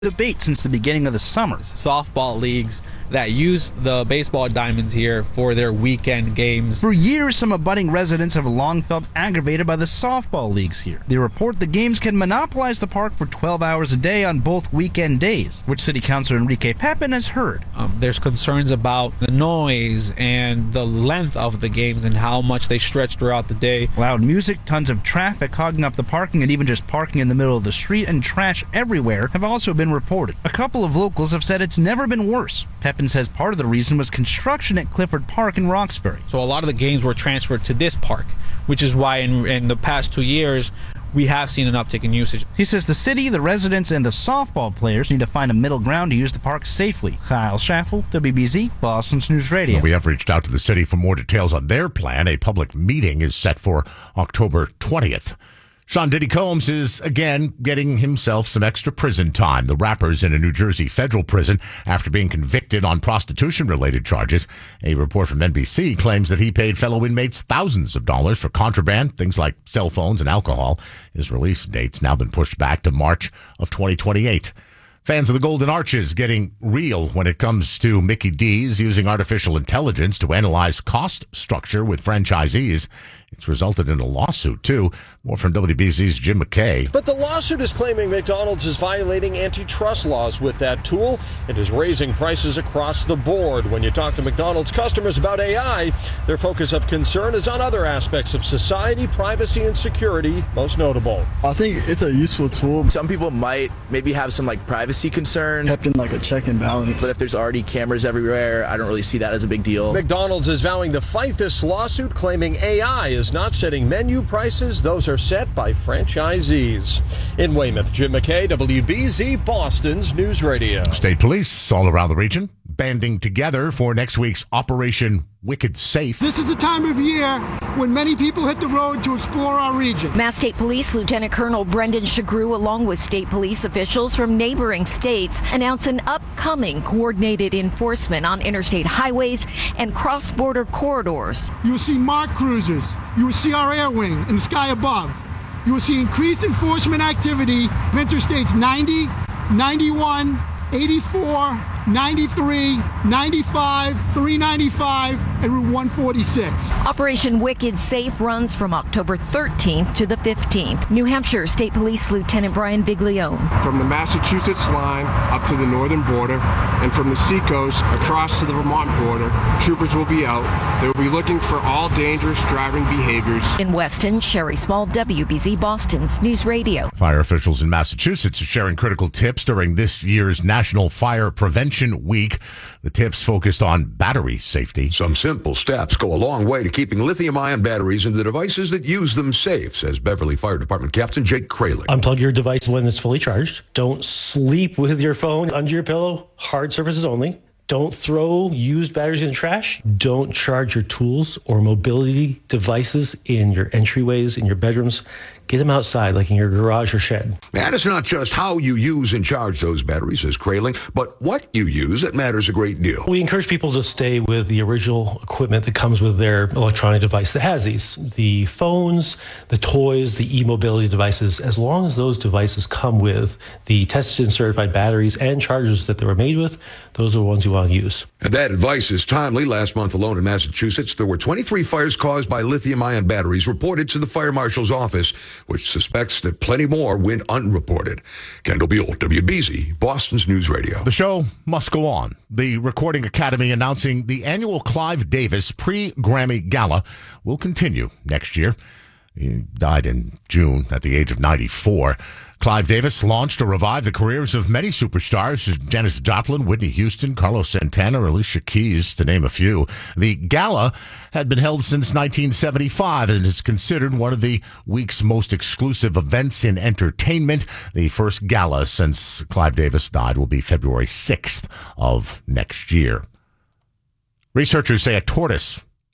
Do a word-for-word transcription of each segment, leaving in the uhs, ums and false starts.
debate since the beginning of the summer. Softball leagues that use the baseball diamonds here for their weekend games. For years, some abutting residents have long felt aggravated by the softball leagues here. They report the games can monopolize the park for twelve hours a day on both weekend days, which City Councilor Enrique Pepin has heard. Um, there's concerns about the noise and the length of the games and how much they stretch throughout the day. Loud music, tons of traffic hogging up the parking, and even just parking in the middle of the street and trash everywhere have also been reported. A couple of locals have said it's never been worse. Pepin says part of the reason was construction at Clifford Park in Roxbury. So a lot of the games were transferred to this park, which is why in, in the past two years we have seen an uptick in usage. He says the city, the residents, and the softball players need to find a middle ground to use the park safely. Kyle Schaffel, W B Z, Boston's News Radio. Well, we have reached out to the city for more details on their plan. A public meeting is set for October twentieth. Sean Diddy Combs is, again, getting himself some extra prison time. The rapper's in a New Jersey federal prison after being convicted on prostitution-related charges. A report from N B C claims that he paid fellow inmates thousands of dollars for contraband, things like cell phones and alcohol. His release date's now been pushed back to March of twenty twenty-eight. Fans of the Golden Arches getting real when it comes to Mickey D's using artificial intelligence to analyze cost structure with franchisees. It's resulted in a lawsuit, too. More from W B Z's Jim McKay. But the lawsuit is claiming McDonald's is violating antitrust laws with that tool and is raising prices across the board. When you talk to McDonald's customers about A I, their focus of concern is on other aspects of society, privacy, and security, most notable. I think it's a useful tool. Some people might maybe have some like privacy concerns. Kept in like a check and balance. But if there's already cameras everywhere, I don't really see that as a big deal. McDonald's is vowing to fight this lawsuit, claiming A I is not setting menu prices. Those are set by franchisees. In Weymouth, Jim McKay, W B Z, Boston's News Radio. State police all around the region banding together for next week's Operation Wicked Safe. This is a time of year when many people hit the road to explore our region. Mass State Police Lieutenant Colonel Brendan Shagru, along with state police officials from neighboring states, announce an upcoming coordinated enforcement on interstate highways and cross-border corridors. You will see marked cruisers. You will see our air wing in the sky above. You will see increased enforcement activity of interstates ninety, ninety-one, eighty-four, ninety-three, ninety-five, three ninety-five, and Route one forty-six. Operation Wicked Safe runs from October thirteenth to the fifteenth. New Hampshire State Police Lieutenant Brian Viglione. From the Massachusetts line up to the northern border, and from the seacoast across to the Vermont border, troopers will be out. They will be looking for all dangerous driving behaviors. In Weston, Sherry Small, W B Z, Boston's News Radio. Fire officials in Massachusetts are sharing critical tips during this year's National Fire Prevention Week. The tips focused on battery safety. Some simple steps go a long way to keeping lithium-ion batteries in the devices that use them safe, says Beverly Fire Department Captain Jake Kralik. Unplug your device when it's fully charged. Don't sleep with your phone under your pillow. Hard surfaces only. Don't throw used batteries in the trash. Don't charge your tools or mobility devices in your entryways, in your bedrooms. Get them outside, like in your garage or shed. And it's not just how you use and charge those batteries, says Kraling, but what you use that matters a great deal. We encourage people to stay with the original equipment that comes with their electronic device that has these. The phones, the toys, the e-mobility devices, as long as those devices come with the tested and certified batteries and chargers that they were made with, those are the ones you want to use. And that advice is timely. Last month alone in Massachusetts, there were twenty-three fires caused by lithium-ion batteries reported to the fire marshal's office, which suspects that plenty more went unreported. Kendall Buell, W B Z, Boston's News Radio. The show must go on. The Recording Academy announcing the annual Clive Davis pre-Grammy Gala will continue next year. He died in June at the age of ninety-four. Clive Davis launched to revive the careers of many superstars, Janis Joplin, Whitney Houston, Carlos Santana, Alicia Keys, to name a few. The gala had been held since nineteen seventy-five and is considered one of the week's most exclusive events in entertainment. The first gala since Clive Davis died will be February sixth of next year. Researchers say a tortoise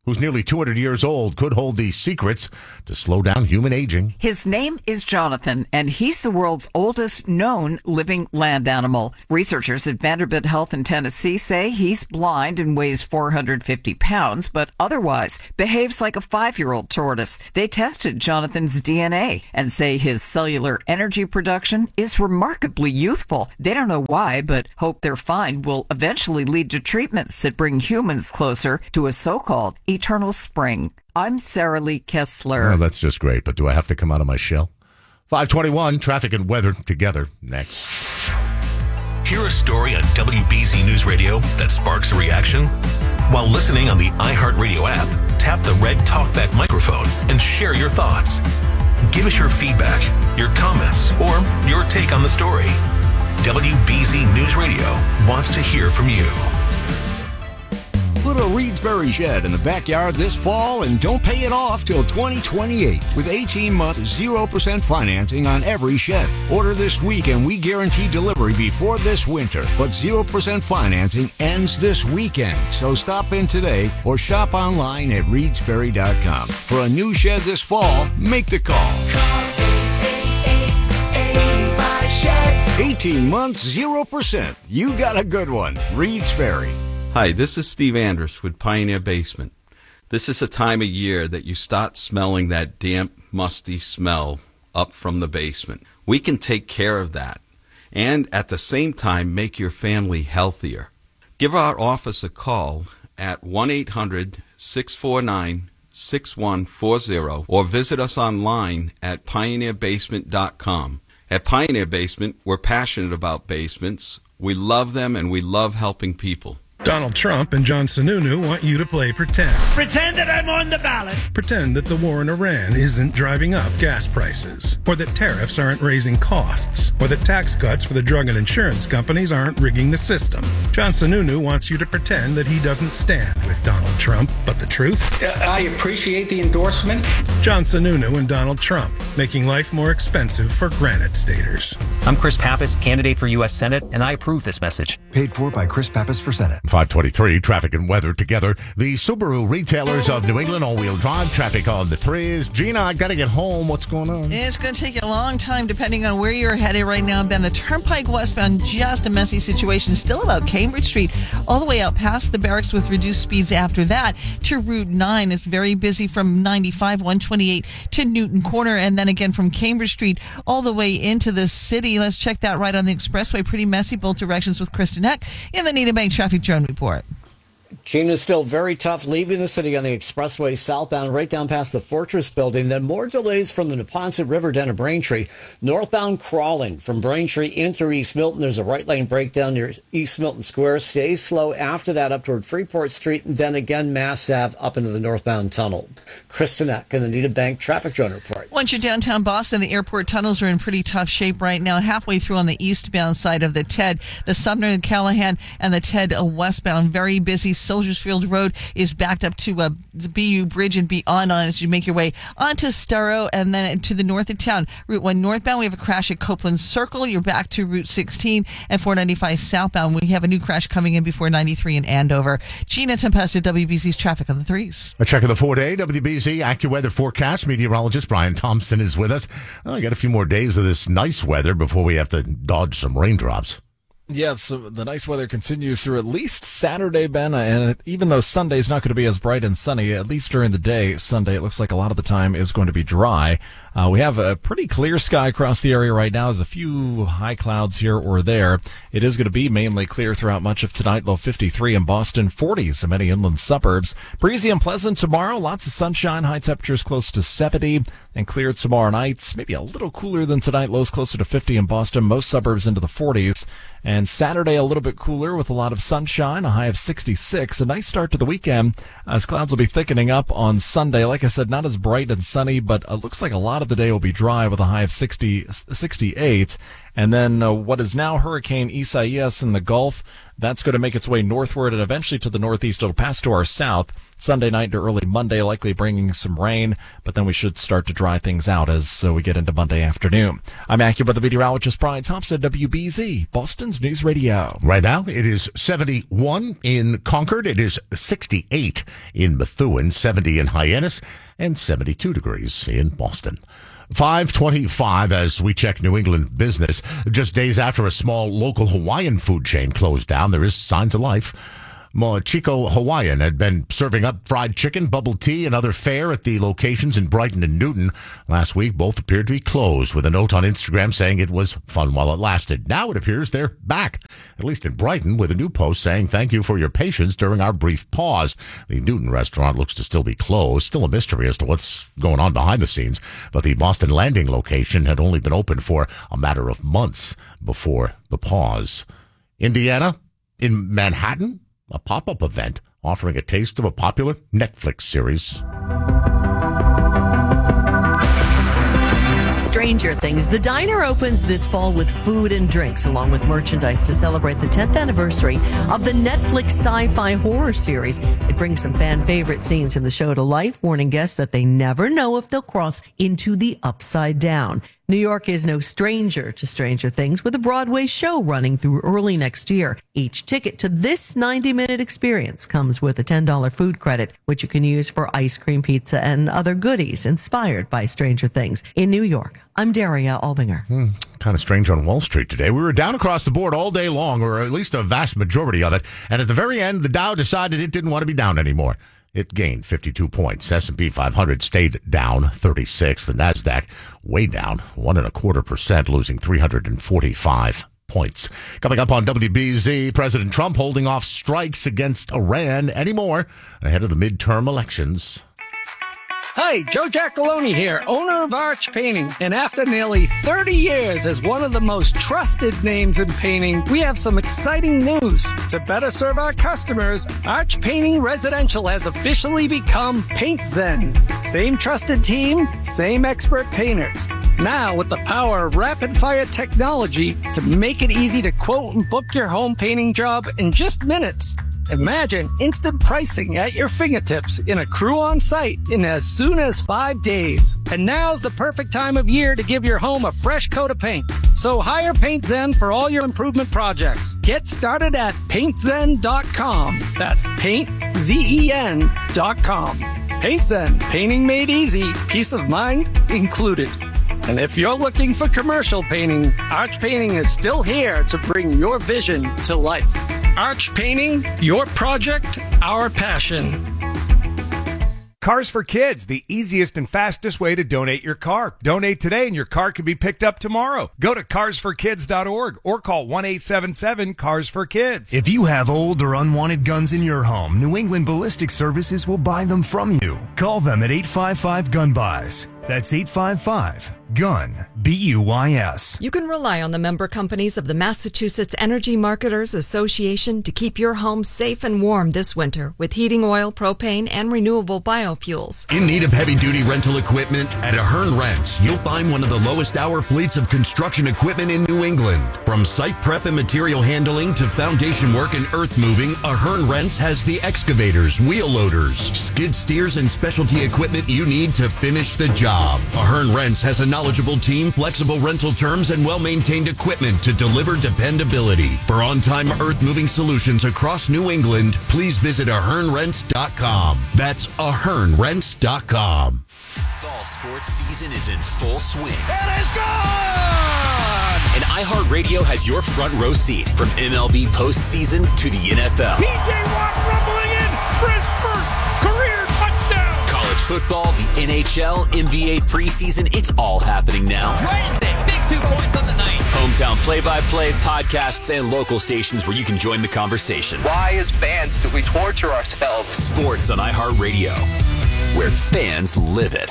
who's nearly two hundred years old, could hold the secrets to slow down human aging. His name is Jonathan, and he's the world's oldest known living land animal. Researchers at Vanderbilt Health in Tennessee say he's blind and weighs four hundred fifty pounds, but otherwise behaves like a five-year-old tortoise. They tested Jonathan's D N A and say his cellular energy production is remarkably youthful. They don't know why, but hope their find will eventually lead to treatments that bring humans closer to a so-called eternal spring. I'm Sarah Lee Kessler. Oh, that's just great, but do I have to come out of my shell? five twenty-one, traffic and weather together next. Hear a story on W B Z News Radio that sparks a reaction? While listening on the iHeartRadio app, tap the red TalkBack microphone and share your thoughts. Give us your feedback, your comments, or your take on the story. W B Z News Radio wants to hear from you. Put a Reedsbury shed in the backyard this fall and don't pay it off till twenty twenty-eight with eighteen-month zero percent financing on every shed. Order this week and we guarantee delivery before this winter. But zero percent financing ends this weekend. So stop in today or shop online at reedsbury dot com. For a new shed this fall, make the call. Call eight eight eight, eight five sheds. eighteen months, zero percent. You got a good one. Reedsbury. Hi, this is Steve Andrus with Pioneer Basement. This is a time of year that you start smelling that damp, musty smell up from the basement. We can take care of that and at the same time make your family healthier. Give our office a call at one eight hundred, six four nine, six one four zero or visit us online at pioneer basement dot com. At Pioneer Basement, we're passionate about basements. We love them and we love helping people. Donald Trump and John Sununu want you to play pretend. Pretend that I'm on the ballot. Pretend that the war in Iran isn't driving up gas prices, or that tariffs aren't raising costs, or that tax cuts for the drug and insurance companies aren't rigging the system. John Sununu wants you to pretend that he doesn't stand with Donald Trump, but the truth? Uh, I appreciate the endorsement. John Sununu and Donald Trump, making life more expensive for Granite Staters. I'm Chris Pappas, candidate for U S Senate, and I approve this message. Paid for by Chris Pappas for Senate. five twenty-three, traffic and weather together. The Subaru retailers of New England, all-wheel drive, traffic on the threes. Gina, I got to get home. What's going on? It's going to take you a long time depending on where you're headed right now, Ben. The Turnpike westbound, just a messy situation. Still about Cambridge Street, all the way out past the barracks with reduced speeds after that to Route nine. It's very busy from ninety-five, one twenty-eight to Newton Corner, and then again from Cambridge Street all the way into the city. Let's check that right on the expressway. Pretty messy, both directions with Kristen Eck in the Needham Bank Traffic Drone Report. Gina's still very tough leaving the city on the expressway southbound right down past the Fortress building. Then more delays from the Neponset River down to Braintree. Northbound crawling from Braintree in through East Milton. There's a right lane breakdown near East Milton Square. Stay slow after that up toward Freeport Street. And then again Mass Ave up into the northbound tunnel. Kristen Eck in the Needham Bank Traffic Drone Report. Once you're downtown Boston, the airport tunnels are in pretty tough shape right now. Halfway through on the eastbound side of the TED. The Sumner and Callahan and the TED westbound. Very busy. Soldiers Field Road is backed up to uh, the B U Bridge and beyond on as you make your way onto Storrow and then to the north of town. Route one northbound, we have a crash at Copeland Circle. You're back to Route sixteen and four ninety-five southbound. We have a new crash coming in before ninety-three in Andover. Gina Tempesta, W B Z's traffic on the threes. A check of the four-day W B Z AccuWeather forecast. Meteorologist Brian Thompson is with us. Oh, I got a few more days of this nice weather before we have to dodge some raindrops. Yeah, so the nice weather continues through at least Saturday, Ben, and even though Sunday's not going to be as bright and sunny, at least during the day, Sunday, it looks like a lot of the time is going to be dry. Uh, we have a pretty clear sky across the area right now. There's a few high clouds here or there. It is going to be mainly clear throughout much of tonight, low fifty-three in Boston, forties in many inland suburbs. Breezy and pleasant tomorrow, lots of sunshine, high temperatures close to seventy, and clear tomorrow night. Maybe a little cooler than tonight, lows closer to fifty in Boston, most suburbs into the forties. And Saturday, a little bit cooler with a lot of sunshine, a high of sixty-six. A nice start to the weekend as clouds will be thickening up on Sunday. Like I said, not as bright and sunny, but it looks like a lot of the day will be dry with a high of sixty, sixty-eight. And then uh, what is now Hurricane Isaias in the Gulf, that's going to make its way northward and eventually to the northeast. It'll pass to our south Sunday night to early Monday, likely bringing some rain, but then we should start to dry things out as uh, we get into Monday afternoon. I'm AccuWeather meteorologist Brian Thompson, W B Z, Boston's News Radio. Right now, it is seventy-one in Concord. It is sixty-eight in Methuen, seventy in Hyannis, and seventy-two degrees in Boston. five twenty-five as we check New England business. Just days after a small local Hawaiian food chain closed down, there is signs of life. Mochico Hawaiian had been serving up fried chicken, bubble tea, and other fare at the locations in Brighton and Newton. Last week, both appeared to be closed, with a note on Instagram saying it was fun while it lasted. Now it appears they're back, at least in Brighton, with a new post saying thank you for your patience during our brief pause. The Newton restaurant looks to still be closed. Still a mystery as to what's going on behind the scenes, but the Boston Landing location had only been open for a matter of months before the pause. Indiana, in Manhattan, a pop-up event offering a taste of a popular Netflix series. Stranger Things. The diner opens this fall with food and drinks, along with merchandise to celebrate the tenth anniversary of the Netflix sci-fi horror series. It brings some fan favorite scenes from the show to life, warning guests that they never know if they'll cross into the upside down. New York is no stranger to Stranger Things, with a Broadway show running through early next year. Each ticket to this ninety-minute experience comes with a ten dollars food credit, which you can use for ice cream, pizza, and other goodies inspired by Stranger Things. In New York, I'm Daria Albinger. Hmm, kind of strange on Wall Street today. We were down across the board all day long, or at least a vast majority of it, and at the very end, the Dow decided it didn't want to be down anymore. It gained fifty-two points. S and P five hundred stayed down thirty-six. The NASDAQ way down one and a quarter percent, losing three hundred forty-five points. Coming up on W B Z, President Trump holding off strikes against Iran anymore ahead of the midterm elections. Hi, Joe Giacalone here, owner of Arch Painting. And after nearly thirty years as one of the most trusted names in painting, we have some exciting news. To better serve our customers, Arch Painting Residential has officially become Paint Zen. Same trusted team, same expert painters. Now with the power of rapid fire technology to make it easy to quote and book your home painting job in just minutes. Imagine instant pricing at your fingertips in a crew on site in as soon as five days. And now's the perfect time of year to give your home a fresh coat of paint. So hire Paint Zen for all your improvement projects. Get started at paint zen dot com. That's paint zen dot com. Paint Zen, painting made easy, peace of mind included. And if you're looking for commercial painting, Arch Painting is still here to bring your vision to life. Arch Painting, your project, our passion. Cars for Kids, the easiest and fastest way to donate your car. Donate today and your car can be picked up tomorrow. Go to cars for kids dot org or call one eight seven seven cars for kids. If you have old or unwanted guns in your home, New England Ballistic Services will buy them from you. Call them at eight five five gun buys. That's eight five five gun B U Y S. You can rely on the member companies of the Massachusetts Energy Marketers Association to keep your home safe and warm this winter with heating oil, propane, and renewable biofuels. In need of heavy-duty rental equipment? At Ahern Rents, you'll find one of the lowest hour fleets of construction equipment in New England. From site prep and material handling to foundation work and earth moving, Ahern Rents has the excavators, wheel loaders, skid steers, and specialty equipment you need to finish the job. Ahern Rents has a knowledgeable team, flexible rental terms, and well-maintained equipment to deliver dependability. For on-time earth-moving solutions across New England, please visit ahern rents dot com. That's ahern rents dot com. Fall sports season is in full swing. It is gone! And iHeartRadio has your front row seat from M L B postseason to the N F L. P J Watt rumbling in for his first career touchdown. College football, the N H L, N B A preseason, it's all happening now. Transit, big two points on the night. Hometown play-by-play, podcasts, and local stations where you can join the conversation. Why, as fans, do we torture ourselves? Sports on iHeartRadio, where fans live it.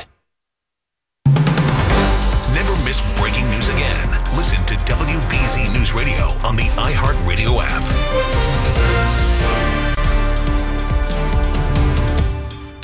Never miss breaking news again. Listen to W B Z News Radio on the iHeartRadio app.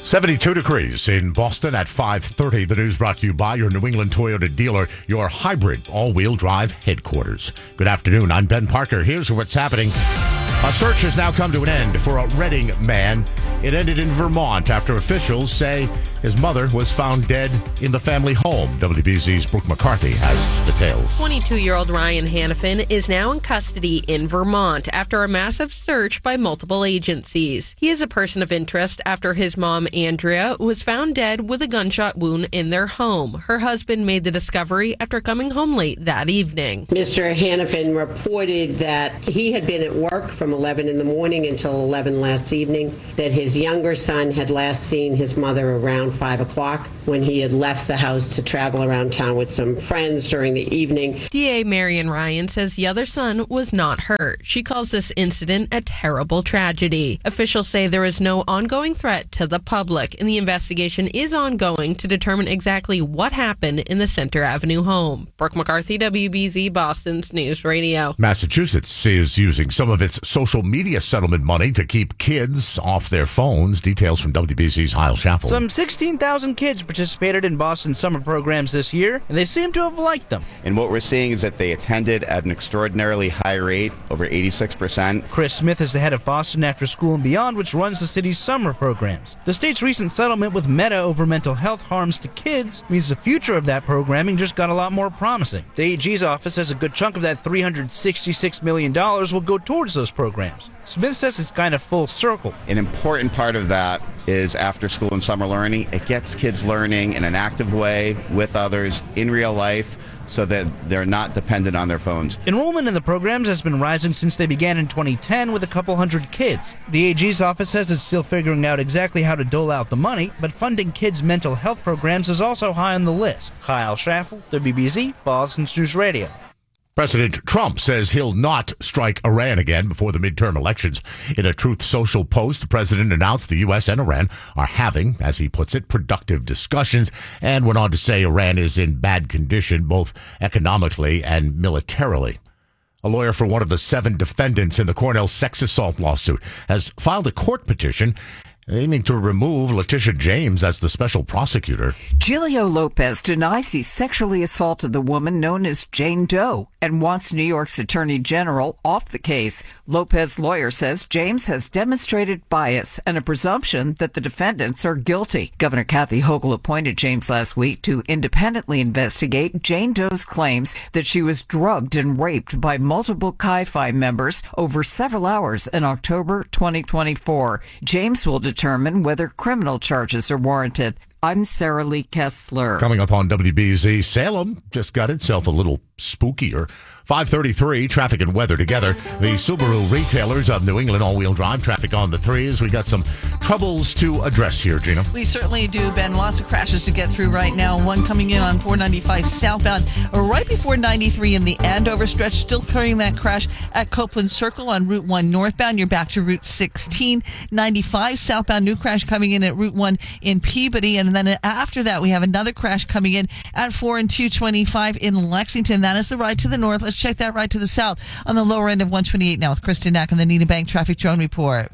seventy-two degrees in Boston at five thirty. The news brought to you by your New England Toyota dealer, your hybrid all-wheel drive headquarters. Good afternoon. I'm Ben Parker. Here's what's happening. A search has now come to an end for a Reading man. It ended in Vermont after officials say his mother was found dead in the family home. W B Z's Brooke McCarthy has details. twenty-two-year-old Ryan Hannafin is now in custody in Vermont after a massive search by multiple agencies. He is a person of interest after his mom, Andrea, was found dead with a gunshot wound in their home. Her husband made the discovery after coming home late that evening. Mister Hannafin reported that he had been at work from eleven in the morning until eleven last evening, that his younger son had last seen his mother around five o'clock when he had left the house to travel around town with some friends during the evening. D A Marion Ryan says the other son was not hurt. She calls this incident a terrible tragedy. Officials say there is no ongoing threat to the public, and the investigation is ongoing to determine exactly what happened in the Center Avenue home. Brooke McCarthy, W B Z Boston's News Radio. Massachusetts is using some of its social media settlement money to keep kids off their phones. Details from W B Z's Hyle Schaffel. Some sixteen thousand kids participated in Boston summer programs this year, and they seem to have liked them. And what we're seeing is that they attended at an extraordinarily high rate, over eighty-six percent. Chris Smith is the head of Boston After School and Beyond, which runs the city's summer programs. The state's recent settlement with Meta over mental health harms to kids means the future of that programming just got a lot more promising. The A G's office says a good chunk of that three hundred sixty-six million dollars will go towards those programs. Smith says it's kind of full circle. An important part of that is after school and summer learning. It gets kids learning in an active way with others in real life so that they're not dependent on their phones. Enrollment in the programs has been rising since they began in twenty ten with a couple hundred kids. The A G's office says it's still figuring out exactly how to dole out the money, but funding kids' mental health programs is also high on the list. Kyle Schaffel, W B Z, Boston News Radio. President Trump says he'll not strike Iran again before the midterm elections. In a Truth Social post, the president announced the U S and Iran are having, as he puts it, productive discussions, and went on to say Iran is in bad condition, both economically and militarily. A lawyer for one of the seven defendants in the Cornell sex assault lawsuit has filed a court petition aiming to remove Letitia James as the special prosecutor. Giulio Lopez denies he sexually assaulted the woman known as Jane Doe and wants New York's Attorney General off the case. Lopez's lawyer says James has demonstrated bias and a presumption that the defendants are guilty. Governor Kathy Hochul appointed James last week to independently investigate Jane Doe's claims that she was drugged and raped by multiple Chi Phi members over several hours in October twenty twenty-four. James will determine whether criminal charges are warranted. I'm Sarah Lee Kessler. Coming up on W B Z, Salem just got itself a little spookier. five thirty-three, traffic and weather together. The Subaru retailers of New England all-wheel drive traffic on the threes. We got some troubles to address here, Gina. We certainly do, Ben. Lots of crashes to get through right now. One coming in on four ninety-five southbound right before ninety-three in the Andover stretch. Still carrying that crash at Copeland Circle on Route one northbound. You're back to Route sixteen. ninety-five southbound, new crash coming in at Route one in Peabody. And then after that, we have another crash coming in at four and two twenty-five in Lexington. That is the ride to the north. Let's check that right to the south on the lower end of one twenty-eight now with Kristen Knack on the Needham Bank Traffic Drone Report.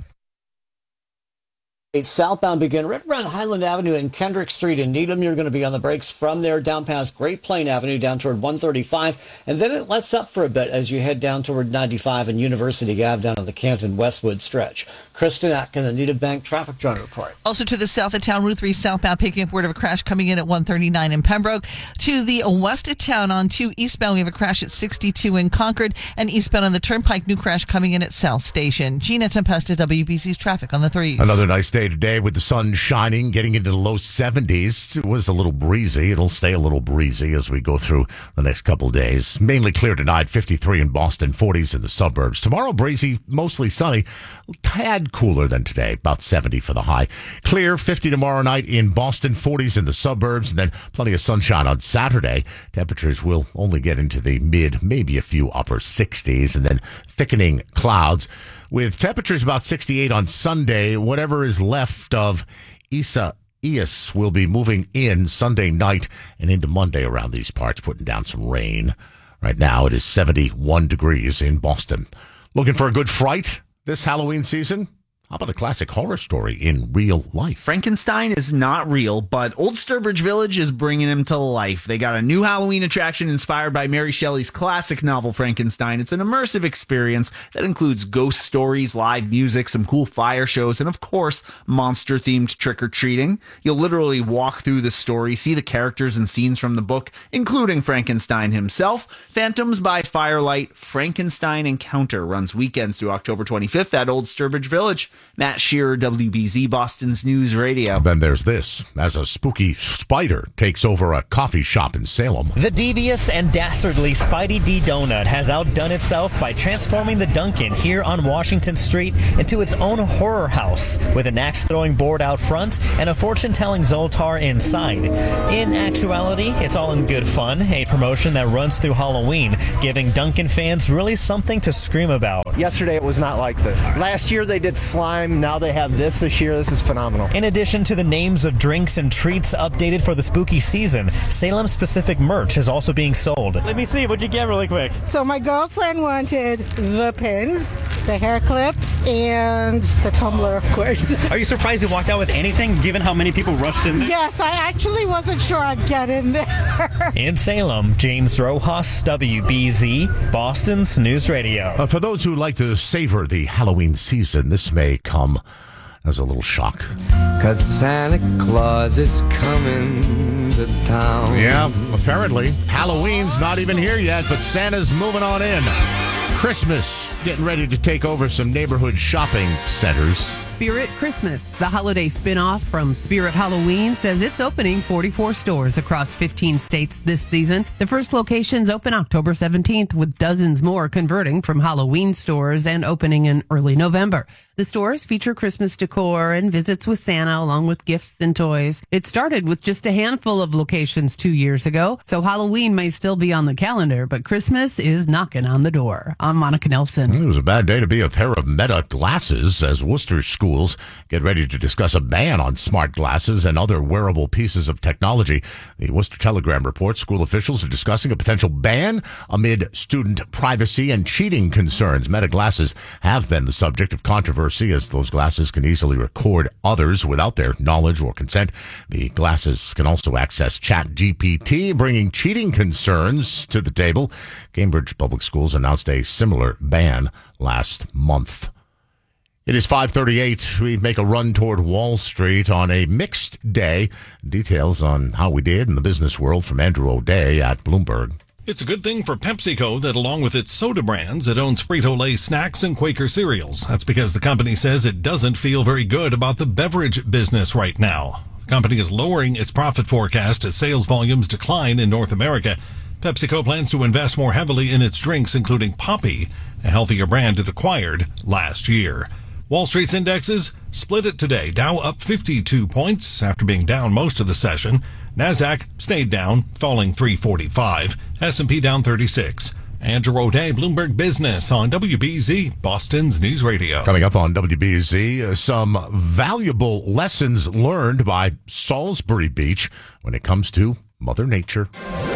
Southbound begin right around Highland Avenue and Kendrick Street in Needham. You're going to be on the brakes from there down past Great Plain Avenue down toward one thirty-five. And then it lets up for a bit as you head down toward ninety-five and University Ave down on the Canton Westwood stretch. Kristen Atkin, the Needham Bank Traffic Drone Report. Also to the south of town, Route three southbound, picking up word of a crash coming in at one thirty-nine in Pembroke. To the west of town on two eastbound, we have a crash at sixty-two in Concord. And eastbound on the Turnpike, new crash coming in at South Station. Gina Tempesta, W B C's Traffic on the threes. Another nice day today with the sun shining, getting into the low seventies. It was a little breezy. It'll stay a little breezy as we go through the next couple of days. Mainly clear tonight, fifty-three in Boston, forties in the suburbs. Tomorrow, breezy, mostly sunny, a tad cooler than today, about seventy for the high. Clear, fifty tomorrow night in Boston, forties in the suburbs, and then plenty of sunshine on Saturday. Temperatures will only get into the mid, maybe a few upper sixties, and then thickening clouds with temperatures about sixty-eight on Sunday. Whatever is left of Isa Ias will be moving in Sunday night and into Monday around these parts, putting down some rain. Right now it is seventy-one degrees in Boston. Looking for a good fright this Halloween season? How about a classic horror story in real life? Frankenstein is not real, but Old Sturbridge Village is bringing him to life. They got a new Halloween attraction inspired by Mary Shelley's classic novel Frankenstein. It's an immersive experience that includes ghost stories, live music, some cool fire shows, and of course, monster-themed trick-or-treating. You'll literally walk through the story, see the characters and scenes from the book, including Frankenstein himself. Phantoms by Firelight Frankenstein Encounter runs weekends through October twenty-fifth at Old Sturbridge Village. Matt Shearer, W B Z, Boston's News Radio. Then there's this. As a spooky spider takes over a coffee shop in Salem. The devious and dastardly Spidey D Donut has outdone itself by transforming the Dunkin' here on Washington Street into its own horror house with an axe-throwing board out front and a fortune-telling Zoltar inside. In actuality, it's all in good fun, a promotion that runs through Halloween, giving Dunkin' fans really something to scream about. Yesterday it was not like this. Last year they did slime. Now they have this this year. This is phenomenal. In addition to the names of drinks and treats updated for the spooky season, Salem-specific merch is also being sold. Let me see. What'd you get really quick? So my girlfriend wanted the pins, the hair clip, and the tumbler, of course. Are you surprised you walked out with anything, given how many people rushed in there? Yes, I actually wasn't sure I'd get in there. In Salem, James Rojas, W B Z, Boston's News Radio. Uh, for those who like to savor the Halloween season, this may come as a little shock. Cause Santa Claus is coming to town. Yeah, apparently. Halloween's not even here yet, but Santa's moving on in. Christmas getting ready to take over some neighborhood shopping centers. Spirit Christmas, the holiday spinoff from Spirit Halloween, says it's opening forty-four stores across fifteen states this season. The first locations open October seventeenth, with dozens more converting from Halloween stores and opening in early November. The stores feature Christmas decor and visits with Santa, along with gifts and toys. It started with just a handful of locations two years ago, so Halloween may still be on the calendar, but Christmas is knocking on the door. I'm Monica Nelson. It was a bad day to be a pair of Meta glasses as Worcester schools get ready to discuss a ban on smart glasses and other wearable pieces of technology. The Worcester Telegram reports school officials are discussing a potential ban amid student privacy and cheating concerns. Meta glasses have been the subject of controversy, as those glasses can easily record others without their knowledge or consent. The glasses can also access Chat G P T, bringing cheating concerns to the table. Cambridge Public Schools announced a similar ban last month. It is five thirty-eight. We make a run toward Wall Street on a mixed day. Details on how we did in the business world from Andrew O'Day at Bloomberg. It's a good thing for PepsiCo that along with its soda brands, it owns Frito-Lay snacks and Quaker cereals. That's because the company says it doesn't feel very good about the beverage business right now. The company is lowering its profit forecast as sales volumes decline in North America. PepsiCo plans to invest more heavily in its drinks, including Poppi, a healthier brand it acquired last year. Wall Street's indexes split it today. Dow up fifty-two points after being down most of the session. NASDAQ stayed down, falling three forty-five. S and P down thirty-six. Andrew O'Day, Bloomberg Business on W B Z, Boston's News Radio. Coming up on W B Z, uh, some valuable lessons learned by Salisbury Beach when it comes to Mother Nature.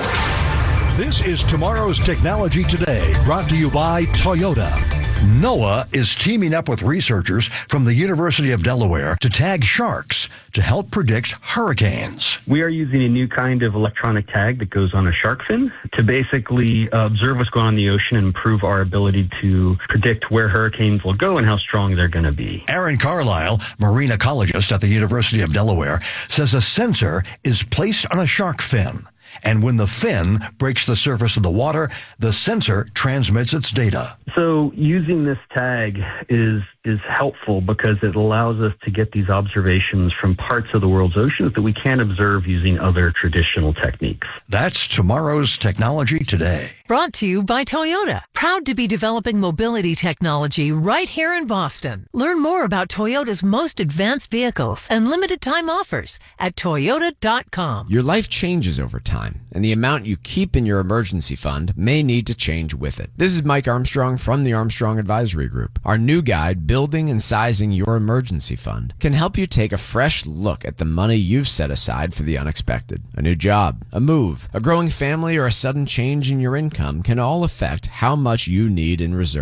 This is Tomorrow's Technology Today, brought to you by Toyota. NOAA is teaming up with researchers from the University of Delaware to tag sharks to help predict hurricanes. We are using a new kind of electronic tag that goes on a shark fin to basically uh, observe what's going on in the ocean and improve our ability to predict where hurricanes will go and how strong they're going to be. Aaron Carlisle, marine ecologist at the University of Delaware, says a sensor is placed on a shark fin. And when the fin breaks the surface of the water, the sensor transmits its data. So using this tag is is helpful because it allows us to get these observations from parts of the world's oceans that we can't observe using other traditional techniques. That's Tomorrow's Technology Today. Brought to you by Toyota, proud to be developing mobility technology right here in Boston. Learn more about Toyota's most advanced vehicles and limited time offers at toyota dot com. Your life changes over time, and the amount you keep in your emergency fund may need to change with it. This is Mike Armstrong from the Armstrong Advisory Group. Our new guide, Building and Sizing Your Emergency Fund, can help you take a fresh look at the money you've set aside for the unexpected. A new job, a move, a growing family, or a sudden change in your income can all affect how much you need in reserve.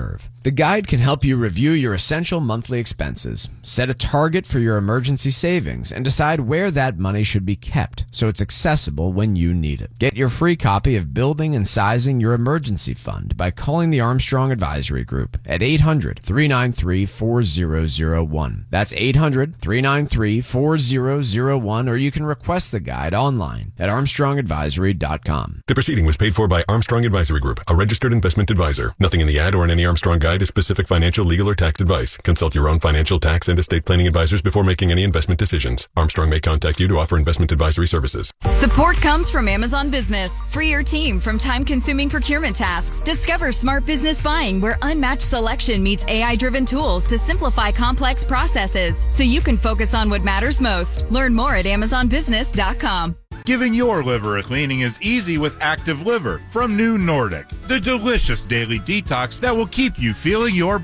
The guide can help you review your essential monthly expenses, set a target for your emergency savings, and decide where that money should be kept so it's accessible when you need it. Get your free copy of Building and Sizing Your Emergency Fund by calling the Armstrong Advisory Group at eight hundred, three nine three, four zero zero one. That's eight hundred, three nine three, four zero zero one, or you can request the guide online at armstrong advisory dot com. The proceeding was paid for by Armstrong Advisory Group, a registered investment advisor. Nothing in the ad or in any Armstrong guide is specific financial, legal, or tax advice. Consult your own financial, tax, and estate planning advisors before making any investment decisions. Armstrong may contact you to offer investment advisory services. Support comes from Amazon Business. Free your team from time-consuming procurement tasks. Discover smart business buying where unmatched selection meets A I-driven tools to simplify complex processes so you can focus on what matters most. Learn more at amazon business dot com. Giving your liver a cleaning is easy with Active Liver from New Nordic, the delicious daily detox that will keep you feeling your